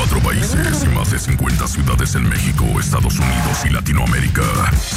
24 países y más de 50 ciudades en México, Estados Unidos y Latinoamérica.